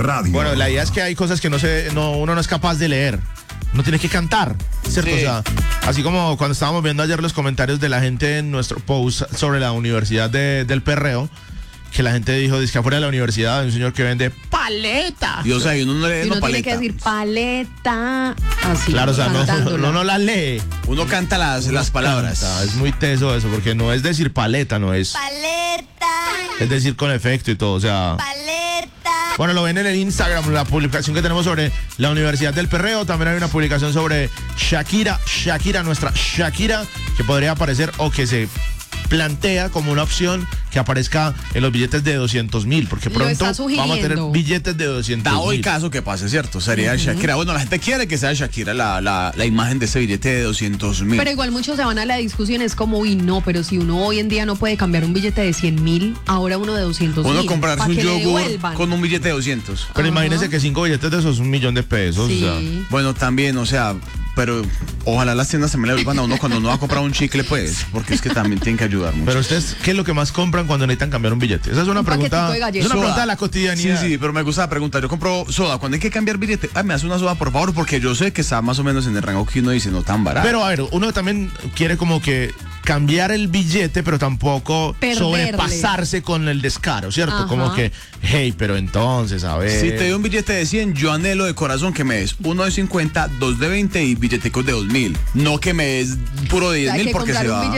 Radio. Bueno, la idea es que hay cosas que uno no es capaz de leer. No tiene que cantar, ¿cierto? Sí. O sea, así como cuando estábamos viendo ayer los comentarios de la gente en nuestro post sobre la Universidad del Perreo, que la gente dijo, dice que afuera de la universidad hay un señor que vende paleta. Y o sea, y uno no lee Y uno tiene paleta. que decir paleta. Así. Claro, o sea, cantándola. no las lee. Uno canta las palabras. Canta. Es muy teso eso, porque no es decir paleta, no es. Paleta, Es decir con efecto y todo, o sea. paleta. Bueno, lo ven en el Instagram, la publicación que tenemos sobre la Universidad del Perreo. También hay una publicación sobre Shakira, nuestra Shakira, que podría aparecer o que se plantea como una opción que aparezca en los billetes de 200.000, porque Lo pronto está vamos a tener sugiriendo. billetes de Da hoy 200.000. caso que pase, ¿cierto? Sería Shakira. Bueno, la gente quiere que sea Shakira la imagen de ese billete de 200.000. Pero igual muchos se van a la discusión, es como, uy, no, pero si uno hoy en día no puede cambiar un billete de 100.000, ahora uno de 200.000. Uno comprarse ¿para un que le yogur devuelvan? con un billete de 200. Pero imagínense que 5 billetes de esos es $1.000.000 Sí. o sea. Bueno, también, o sea, pero ojalá las tiendas también le devuelvan a uno cuando uno va a comprar un chicle, pues, porque es que también tienen que ayudar mucho. Pero ustedes, ¿qué es lo que más compran cuando necesitan cambiar un billete? Esa es una Un pregunta. paquetico de galletas. Es una pregunta Soda. de la cotidianidad. Sí, pero me gusta la pregunta. Yo compro soda. Cuando hay que cambiar billete, me hace una soda, por favor, porque yo sé que está más o menos en el rango que uno dice, no tan barato. Pero a ver, uno también quiere como que cambiar el billete, pero tampoco Perderle. sobrepasarse con el descaro, ¿cierto? Ajá. Como que, hey, pero entonces, a ver. Si te doy un billete de 100, yo anhelo de corazón que me des uno de 50, dos de 20 y billeticos de 2.000. No que me des puro de Hay 10.000 que porque comprar se va.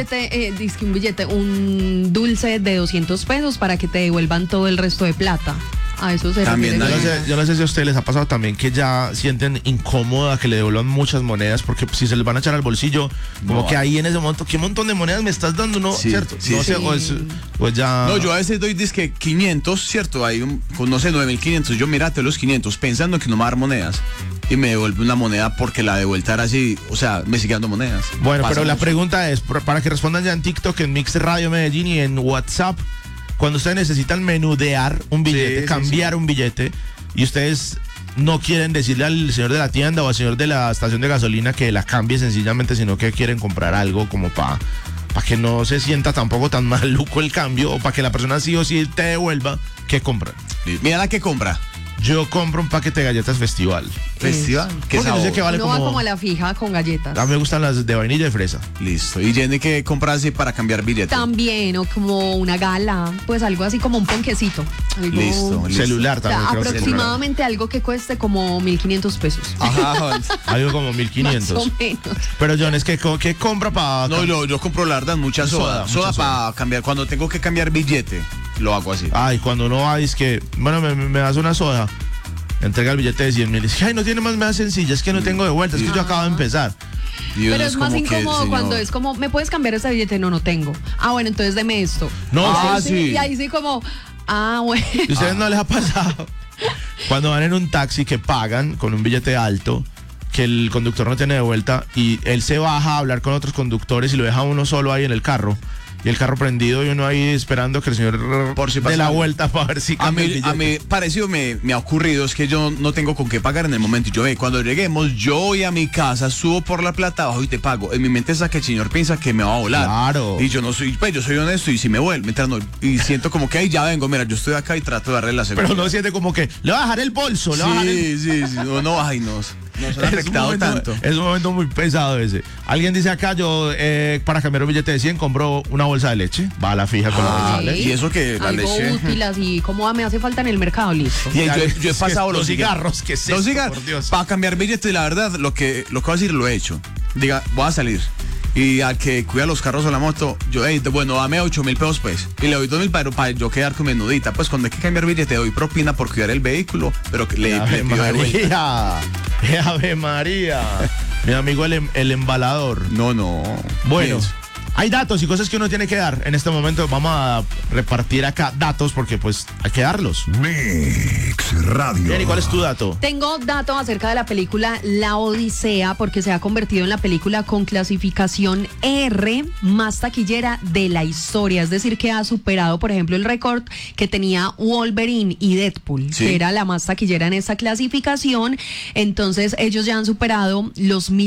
un dulce de 200 pesos para que te devuelvan todo el resto de plata. A eso se También refiere. Yo no sé si a ustedes les ha pasado también que ya sienten incómoda que le devuelvan muchas monedas, porque si se les van a echar al bolsillo, como No. que ahí en ese momento, ¿qué montón de monedas me estás dando? ¿No? Sí, ¿Cierto? sí, no sé, sí. o ya. No, yo a veces doy disque 500, ¿cierto? Hay con no sé, 9.500. Yo mírate los 500 pensando que no me va a dar monedas. Y me devuelve una moneda porque la de vuelta era así, o sea, me sigue dando monedas. Bueno, Pasa pero la mucho. pregunta es, para que respondan ya en TikTok, en Mix Radio Medellín y en WhatsApp, cuando ustedes necesitan menudear un billete, Sí, cambiar un billete, y ustedes no quieren decirle al señor de la tienda o al señor de la estación de gasolina que la cambie sencillamente, sino que quieren comprar algo como para que no se sienta tampoco tan maluco el cambio, o para que la persona sí o sí te devuelva, ¿qué compran? Mira la que compra. Yo compro un paquete de galletas Festival. Festival. ¿Qué Porque yo sé sabor? que vale No va como... como a la fija con galletas. A mí me gustan las de vainilla y fresa. Listo. Y Jenny, ¿qué compra así para cambiar billete? También, o como una gala, pues algo así como un ponquecito. Algo- Listo. Celular O sea, también, creo que aproximadamente algo que cueste como 1.500 pesos. Ajá. algo como Más 1.500. o menos. Pero John, es que ¿qué compra para...? No, yo compro la verdad mucha soda. Soda, mucha para cambiar. Cuando tengo que cambiar billete, lo hago así. Ay, cuando uno va, es que, bueno, me das una soda, entrega el billete de 100.000. Dice, ay, no tiene más sencilla, es que no tengo de vuelta, es que yo acabo de empezar. Y uno Pero es más como que, incómodo señor, cuando es como, ¿me puedes cambiar ese billete? No tengo. Ah, bueno, entonces deme esto. No, Ah, ustedes, sí. Y ahí sí como, ah, bueno. ¿y ustedes no les ha pasado cuando van en un taxi que pagan con un billete alto, que el conductor no tiene de vuelta y él se baja a hablar con otros conductores y lo deja uno solo ahí en el carro? Y el carro prendido y uno ahí esperando que el señor Por si dé pasa la algo. vuelta para ver si A cambia el mí, billete. parecido me ha ocurrido, es que yo no tengo con qué pagar en el momento. Y yo, cuando lleguemos, yo voy a mi casa, subo por la plata, bajo y te pago. En mi mente es que el señor piensa que me va a volar. Claro. Y yo no soy, pues yo soy honesto y si me vuelve, mientras no, y siento como que ahí ya vengo, mira, yo estoy acá y trato de darle la segunda. Pero no siente como que le va a bajar el bolso, le va a bajar el... Sí, no baja y nos han afectado tanto. Es un momento muy pesado ese. Alguien dice acá, yo para cambiar un billete de 100 compro una bolsa de leche. Va a la fija con la bolsa de Ah, leche. y eso que la algo leche. útil así, como me hace falta en el mercado, listo. Y yo he pasado los los cigarros, ¿qué es Los esto, cigarros. por Dios? Para cambiar billetes, la verdad, lo que voy a decir lo he hecho. Diga, voy a salir. Y al que cuida los carros o la moto, yo, bueno, dame 8.000 pesos, pues. Y le doy 2.000 para yo quedar con menudita. Pues cuando hay que cambiar billete, doy propina por cuidar el vehículo, pero que le Ave pido de vuelta. María. Ave María. Mi amigo el embalador. No. Bueno, Pienso. hay datos y cosas que uno tiene que dar. En este momento vamos a repartir acá datos porque pues hay que darlos. Mix Radio. Jenny, ¿cuál es tu dato? Tengo datos acerca de la película La Odisea porque se ha convertido en la película con clasificación R más taquillera de la historia. Es decir, que ha superado, por ejemplo, el récord que tenía Wolverine y Deadpool, Sí. que era la más taquillera en esta clasificación. Entonces, ellos ya han superado los